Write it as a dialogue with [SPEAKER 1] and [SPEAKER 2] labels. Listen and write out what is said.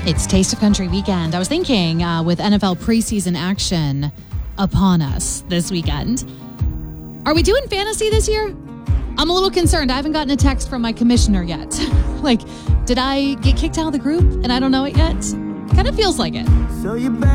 [SPEAKER 1] It's Taste of Country weekend. I was thinking with NFL preseason action upon us this weekend, are we doing fantasy this year? I'm a little concerned. I haven't gotten a text from my commissioner yet. Like, did I get kicked out of the group and I don't know it yet? Kind of feels like it.